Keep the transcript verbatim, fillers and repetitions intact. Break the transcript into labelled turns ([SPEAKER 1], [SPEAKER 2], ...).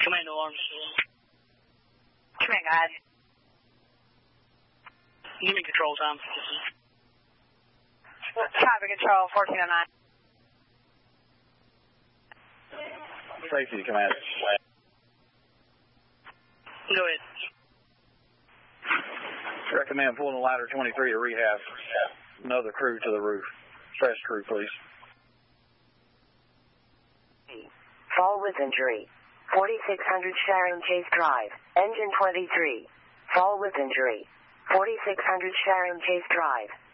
[SPEAKER 1] Command alarms.
[SPEAKER 2] Command, go ahead.
[SPEAKER 1] Give me control time.
[SPEAKER 2] Traffic control, fourteen oh nine.
[SPEAKER 3] Safety command.
[SPEAKER 1] Go ahead.
[SPEAKER 3] Recommend pulling the ladder twenty-three to rehab. Another crew to the roof. Fresh crew, please.
[SPEAKER 4] Fall with injury. forty-six hundred Sharon Chase Drive. Engine twenty-three. Fall with injury. forty-six hundred Sharon Chase Drive.